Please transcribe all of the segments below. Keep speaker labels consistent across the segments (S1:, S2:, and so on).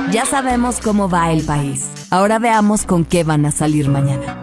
S1: Ya sabemos cómo va el país. Ahora veamos con qué van a salir mañana.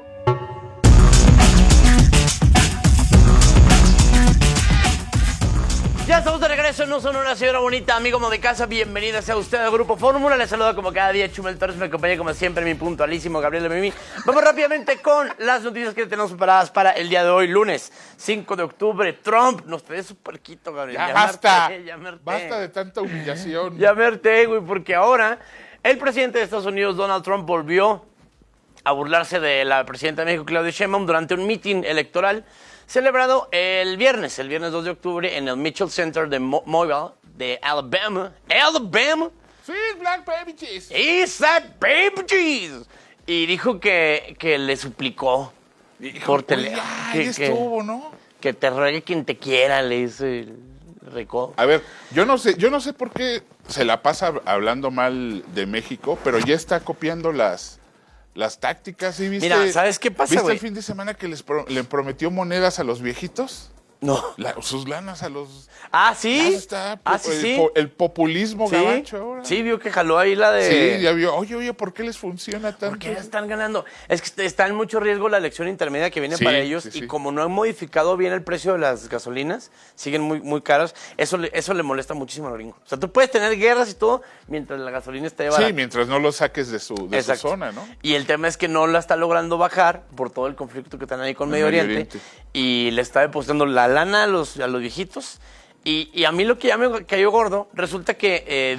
S2: Ya estamos de regreso en No Sonora, señora bonita, amigo de casa. Bienvenida sea usted al Grupo Fórmula. Les saluda como cada día Chumel Torres. Me acompaña como siempre mi puntualísimo Gabriel de Mimi. Vamos rápidamente con las noticias que tenemos preparadas para el día de hoy, lunes 5 de octubre. Trump nos trae su puerquito, Gabriel.
S3: Ya basta.
S2: Me harté.
S3: Basta de tanta humillación.
S2: Ya me harté, güey, porque ahora el presidente de Estados Unidos, Donald Trump, volvió a burlarse de la presidenta de México, Claudia Sheinbaum, durante un mitin electoral celebrado el viernes 2 de octubre en el Mitchell Center de Mobile, de Alabama. ¡Alabama!
S3: Sweet black baby cheese.
S2: ¡Is that baby cheese! Y dijo que le suplicó por teléfono.
S3: Ahí estuvo, ¿no?
S2: Que te ruegue quien te quiera, le dice el recodo.
S3: A ver, yo no sé por qué se la pasa hablando mal de México, pero ya está copiando las tácticas. ¿Sí viste?
S2: Mira, ¿sabes qué pasa,
S3: ¿Viste
S2: güey?
S3: el fin de semana que le prometió monedas a los viejitos?
S2: No.
S3: Sus lanas a los...
S2: Ah, ¿sí?
S3: Ya está
S2: sí.
S3: el populismo
S2: Sí.
S3: gabacho ahora.
S2: Sí, vio que jaló ahí la de...
S3: Sí, ya vio. Oye, ¿por qué les funciona tanto?
S2: Porque ya están ganando. Es que está en mucho riesgo la elección intermedia que viene
S3: Sí,
S2: para ellos.
S3: sí.
S2: Y como no han modificado bien el precio de las gasolinas, siguen muy, muy caras, eso le molesta muchísimo a los gringos. O sea, tú puedes tener guerras y todo mientras la gasolina esté barata.
S3: Sí, mientras no lo saques de su zona, ¿no?
S2: Y el tema es que no la está logrando bajar por todo el conflicto que están ahí con Medio Oriente. Y le está depositando la lana a los viejitos. Y a mí lo que ya me cayó gordo, resulta que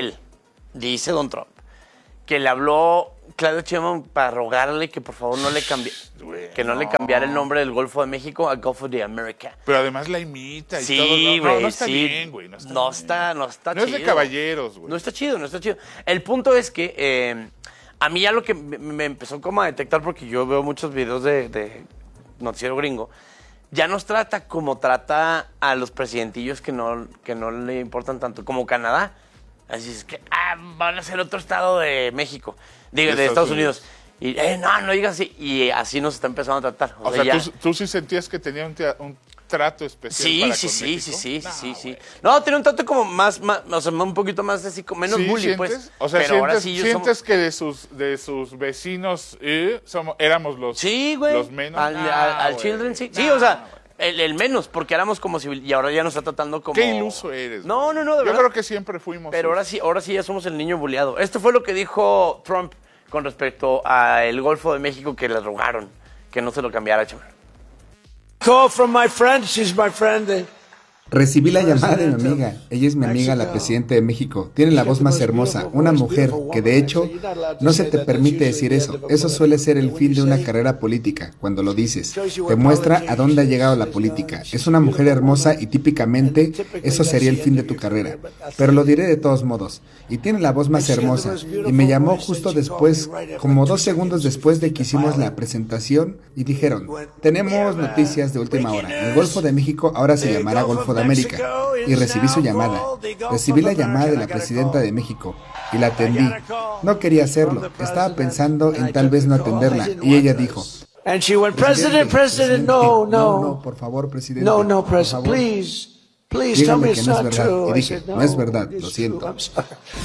S2: dice Don Trump, que le habló Claudia Sheinbaum para rogarle que por favor no le cambiara el nombre del Golfo de México a Gulf of America.
S3: Pero además la imita y
S2: Sí,
S3: todo.
S2: güey,
S3: No está
S2: sí.
S3: bien, güey. No está
S2: No
S3: chido.
S2: es
S3: de caballeros, güey.
S2: No está chido. El punto es que a mí ya lo que me empezó como a detectar, porque yo veo muchos videos de noticiero gringo, ya nos trata como trata a los presidentillos que no le importan tanto, como Canadá. Así es que van a ser otro estado de México, de Estados Unidos. Y no digas así. Y así nos está empezando a tratar.
S3: O sea, ¿tú sí sentías que tenía un trato especial
S2: Sí,
S3: para
S2: sí,
S3: con
S2: sí,
S3: México?
S2: sí. No, tenía un trato como más, o sea, un poquito más así, menos
S3: ¿Sí,
S2: bully,
S3: sientes?
S2: pues.
S3: O sea,
S2: pero ahora sí
S3: ¿sientes que de sus vecinos éramos los menos?
S2: Al Children, sí. Sí, o sea, el menos, porque éramos como civil, y ahora ya nos está tratando como...
S3: Qué iluso eres.
S2: No, de verdad.
S3: Yo creo que siempre fuimos.
S2: Pero ahora sí ya somos el niño bulleado. Esto fue lo que dijo Trump con respecto al Golfo de México, que le rogaron que no se lo cambiara, chaval.
S4: Call from my friend, she's my friend.
S5: Recibí la llamada de mi amiga. Ella es mi amiga, la presidenta de México. Tiene la voz más hermosa, una mujer que de hecho no se te permite decir eso. Eso suele ser el fin de una carrera política, cuando lo dices. Te muestra a dónde ha llegado la política. Es una mujer hermosa y típicamente eso sería el fin de tu carrera. Pero lo diré de todos modos. Y tiene la voz más hermosa. Y me llamó justo después, como 2 segundos después de que hicimos la presentación, y dijeron, tenemos noticias de última hora. El Golfo de México ahora se llamará Golfo de América. Y recibí su llamada. Recibí la llamada de la presidenta de México y la atendí. No quería hacerlo. Estaba pensando en tal vez no atenderla. Y ella dijo,
S4: And she went, President, no,
S5: por favor, presidente.
S4: no,
S5: por
S4: President,
S5: favor,
S4: please tell me
S5: dígame que
S4: it's
S5: no es
S4: not
S5: verdad.
S4: true.
S5: Y
S4: I
S5: dije,
S4: said,
S5: no es verdad,
S4: it's
S5: lo
S4: true.
S5: siento.
S4: I'm sorry.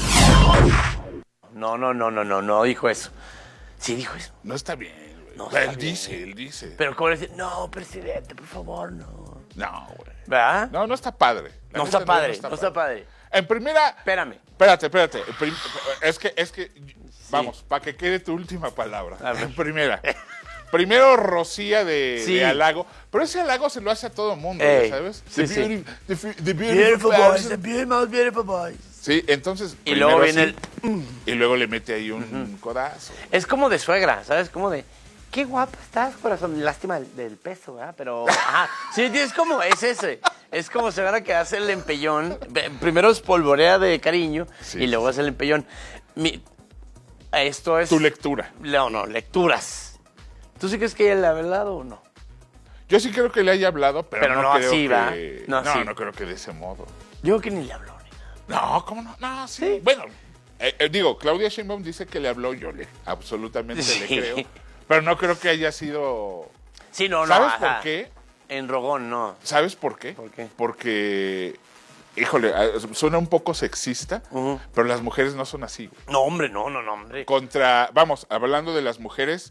S2: No dijo eso. Sí dijo eso.
S3: No está bien, güey.
S2: No,
S3: Él
S2: está bien.
S3: dice.
S2: Pero como decir, no, presidente, por favor, no.
S3: No, güey.
S2: ¿Verdad?
S3: No está padre. La
S2: No
S3: neta,
S2: está padre.
S3: En primera...
S2: Espérame.
S3: Espérate. Es que vamos, para que quede tu última palabra.
S2: A ver.
S3: En primera. Primero rocía
S2: Sí.
S3: de halago, pero ese halago se lo hace a todo mundo,
S2: Ey,
S3: ¿sabes?
S2: sí, sí.
S3: The
S2: Beautiful boys, the
S3: person.
S2: beautiful boys.
S3: Sí, entonces...
S2: Y luego
S3: primero
S2: viene
S3: así, Y luego le mete ahí un codazo.
S2: Es como de suegra, ¿sabes? Como de, qué guapo estás, corazón. Lástima del peso, ¿verdad? Pero, ajá. Sí, es como, es ese. Es como suegra que hace el empellón. Primero espolvorea de cariño
S3: Sí.
S2: y luego hace el empellón. Esto es...
S3: Tu lectura.
S2: No, lecturas. ¿Tú sí crees que ella le ha hablado o no?
S3: Yo sí creo que le haya hablado, pero
S2: no
S3: creo
S2: así,
S3: que...
S2: ¿va? No así.
S3: No creo que de ese modo.
S2: Yo creo que ni le habló.
S3: No, ¿cómo no? No, sí.
S2: Sí.
S3: Bueno, digo, Claudia Sheinbaum dice que le habló, yo absolutamente
S2: Sí.
S3: le creo. Pero no creo que haya sido...
S2: Sí, no.
S3: ¿Sabes
S2: ajá.
S3: por qué?
S2: En Rogón, no.
S3: ¿Sabes por qué?
S2: ¿Por qué?
S3: Porque híjole, suena un poco sexista, pero las mujeres no son así.
S2: No, hombre, no, hombre.
S3: Vamos, hablando de las mujeres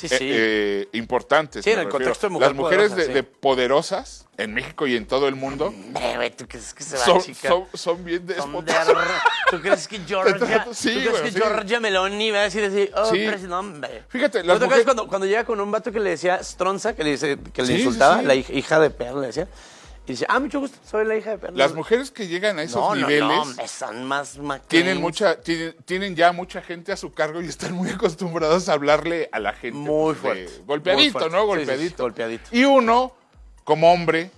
S3: importantes.
S2: Sí, en el contexto de mujer
S3: las mujeres
S2: poderosa,
S3: de poderosas en México y en todo el mundo
S2: güey, ¿tú crees que se va a chica?
S3: son bien déspotas.
S2: ¿Tú crees que Giorgia Meloni va a decir así? Oh,
S3: Sí.
S2: no, hombre.
S3: Fíjate,
S2: ¿No
S3: las
S2: te acuerdas
S3: mujeres...
S2: cuando llega con un vato que le decía Stronza, que le
S3: Sí,
S2: insultaba,
S3: sí.
S2: la hija de perro, le decía? Y dice, mucho gusto, soy la hija de perro.
S3: Las mujeres que llegan a esos niveles
S2: no, son más
S3: tienen ya mucha gente a su cargo y están muy acostumbrados a hablarle a la gente.
S2: Muy
S3: de
S2: fuerte.
S3: Golpeadito,
S2: Muy fuerte.
S3: ¿no?
S2: Sí,
S3: Golpeadito.
S2: sí, golpeadito.
S3: Y uno, como hombre,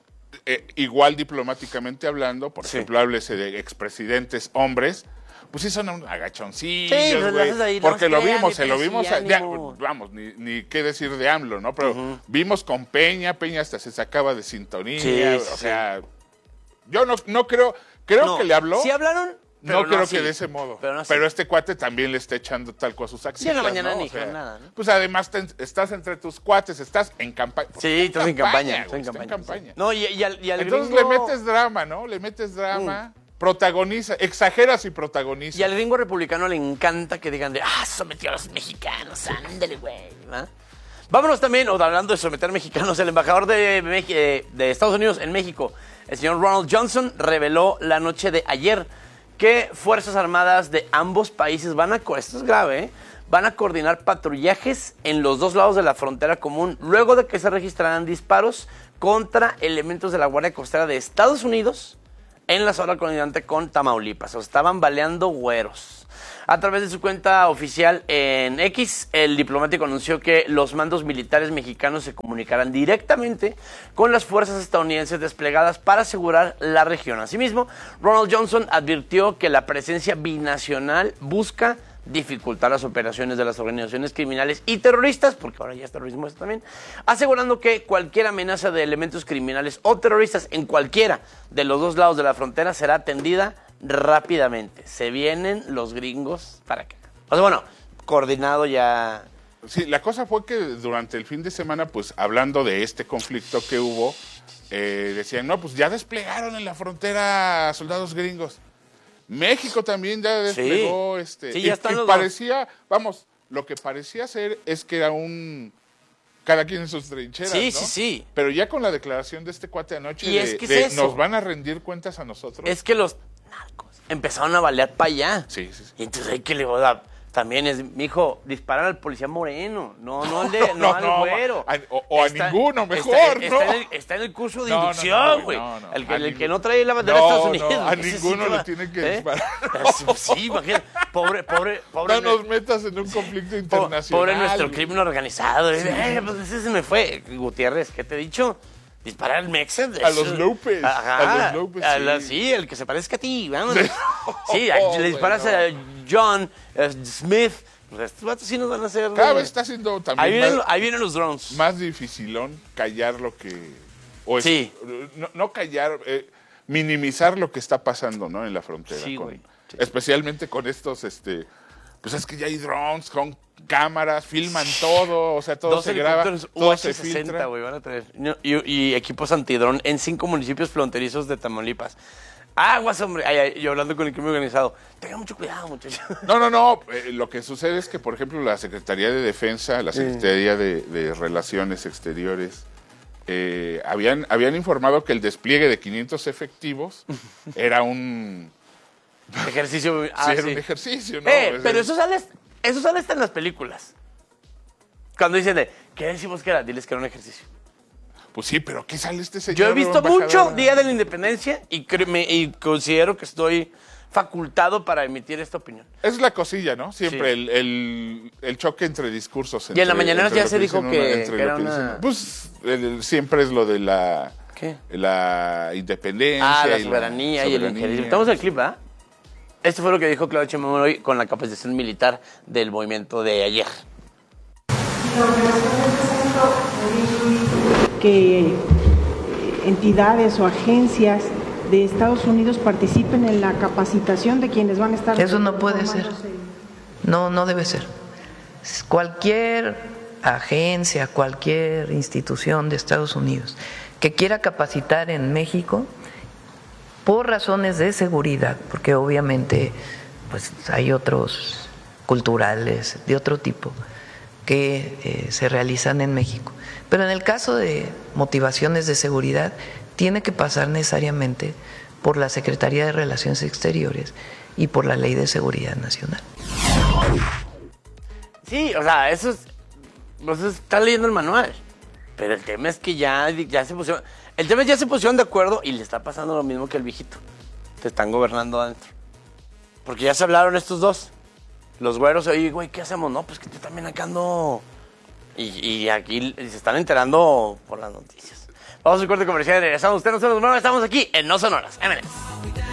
S3: igual diplomáticamente hablando, por
S2: Sí.
S3: ejemplo, háblese de expresidentes hombres, pues sí son agachoncillos,
S2: Sí, pues,
S3: güey.
S2: lo haces ahí,
S3: Porque
S2: no,
S3: lo vimos,
S2: espérame,
S3: se lo
S2: pero
S3: vimos,
S2: sí, ánimo.
S3: vamos, ni qué decir de AMLO, ¿no? Pero vimos con Peña hasta se sacaba de sintonía,
S2: Sí,
S3: o
S2: sí.
S3: sea, yo no creo
S2: No,
S3: que le habló.
S2: Sí hablaron, pero
S3: No creo
S2: así.
S3: que de ese modo.
S2: Pero no así.
S3: Pero este cuate también le está echando talco a sus acciones.
S2: Sí, en la mañana ni dijeron nada, ¿no?
S3: Pues además estás entre tus cuates, estás en campaña.
S2: Sí, estás en campaña.
S3: Güey, está en campaña.
S2: No, y al
S3: Entonces
S2: gringo,
S3: le metes drama, ¿no? Le metes drama, protagoniza, exageras y protagoniza.
S2: y al gringo republicano le encanta que digan de, sometió a los mexicanos, ándale, güey, ¿va? Vámonos también, hablando de someter mexicanos, el embajador de Estados Unidos en México, el señor Ronald Johnson, reveló la noche de ayer que Fuerzas Armadas de ambos países esto es grave, van a coordinar patrullajes en los dos lados de la frontera común, luego de que se registraran disparos contra elementos de la Guardia Costera de Estados Unidos en la zona colindante con Tamaulipas. O estaban baleando güeros. A través de su cuenta oficial en X, el diplomático anunció que los mandos militares mexicanos se comunicarán directamente con las fuerzas estadounidenses desplegadas para asegurar la región. Asimismo, Ronald Johnson advirtió que la presencia binacional busca dificultar las operaciones de las organizaciones criminales y terroristas, porque ahora ya es terrorismo esto también, asegurando que cualquier amenaza de elementos criminales o terroristas en cualquiera de los dos lados de la frontera será atendida rápidamente. Se vienen los gringos para acá. O sea, bueno, coordinado ya.
S3: Sí, la cosa fue que durante el fin de semana, pues hablando de este conflicto que hubo, decían, no, pues ya desplegaron en la frontera soldados gringos. México también ya desplegó,
S2: Sí, ya están los
S3: parecía, vamos, lo que parecía ser es que era cada quien en sus trincheras,
S2: Sí,
S3: ¿no?
S2: sí.
S3: Pero ya con la declaración de este cuate anoche
S2: Y es que es eso.
S3: nos van a rendir cuentas a nosotros.
S2: Es que los narcos empezaron a balear para allá.
S3: Sí.
S2: Y entonces hay que le voy a dar. También es, mijo, disparar al policía moreno, no al güero.
S3: A ninguno, mejor, ¿no?
S2: Está en el curso de
S3: No,
S2: inducción, güey.
S3: no.
S2: El que no trae la bandera de Estados Unidos.
S3: No, a
S2: ese
S3: ninguno
S2: sí
S3: le
S2: va,
S3: tienen que disparar.
S2: Sí, imagínate. Pobre.
S3: No nos metas en un conflicto internacional.
S2: Pobre nuestro
S3: güey.
S2: crimen organizado. Pues ese se me fue. Gutiérrez, ¿qué te he dicho? Disparar al Mexa.
S3: A los López.
S2: Ajá.
S3: A los López,
S2: Sí, el que se parezca a ti. Vamos. Sí,
S3: No,
S2: le disparas
S3: güey,
S2: a John Smith. Pues estos vatos sí nos van a hacer.
S3: Cada vez está siendo también
S2: Ahí vienen los drones.
S3: más dificilón callar lo que...
S2: Sí.
S3: No callar, minimizar lo que está pasando, ¿no? En la frontera.
S2: Sí, güey. Sí.
S3: Especialmente con estos, pues es que ya hay drones con cámaras, filman todo, o sea, todo
S2: Dos
S3: se graba,
S2: helicópteros
S3: todo se
S2: UH-60,
S3: filtra.
S2: güey, van a traer. Y equipos antidrón en 5 municipios fronterizos de Tamaulipas. Aguas, hombre. Yo hablando con el crimen organizado. Tengan mucho cuidado, muchachos.
S3: No. Lo que sucede es que, por ejemplo, la Secretaría de Defensa, la Secretaría de Relaciones Exteriores, habían informado que el despliegue de 500 efectivos era un...
S2: Ejercicio.
S3: era un ejercicio, ¿no?
S2: Pero eso sale hasta en las películas. Cuando dicen ¿qué decimos que era? Diles que era un ejercicio.
S3: Pues sí, pero ¿qué sale este señor?
S2: Yo he visto
S3: embajador?
S2: mucho Día de la Independencia y considero que estoy facultado para emitir esta opinión.
S3: Es la cosilla, ¿no? Siempre
S2: Sí.
S3: el choque entre discursos.
S2: Y en la mañana
S3: entre
S2: ya
S3: lo
S2: se dijo
S3: dicen
S2: que
S3: entre
S2: era
S3: lo que
S2: una...
S3: dicen. Pues siempre es lo de la...
S2: ¿Qué?
S3: La independencia.
S2: La
S3: y
S2: soberanía y el injerismo. Estamos el clip, ¿verdad? Esto fue lo que dijo Claudio Sheinbaum hoy con la capacitación militar del movimiento de ayer.
S6: Que entidades o agencias de Estados Unidos participen en la capacitación de quienes van a estar...
S7: Eso no puede ser. No debe ser. Cualquier agencia, cualquier institución de Estados Unidos que quiera capacitar en México por razones de seguridad, porque obviamente pues hay otros culturales de otro tipo que se realizan en México. Pero en el caso de motivaciones de seguridad, tiene que pasar necesariamente por la Secretaría de Relaciones Exteriores y por la Ley de Seguridad Nacional.
S2: Sí, o sea, eso es... Pues está leyendo el manual. Pero el tema es que ya se pusieron... El tema es ya se pusieron de acuerdo y le está pasando lo mismo que el viejito. Te están gobernando adentro. Porque ya se hablaron estos dos. Los güeros, oye, güey, ¿qué hacemos? No, pues que yo también acá ando... Y aquí se están enterando por las noticias. Vamos a un corte comercial y regresamos. Usted no se nos mueva, estamos aquí en No Sonoras. M&M's.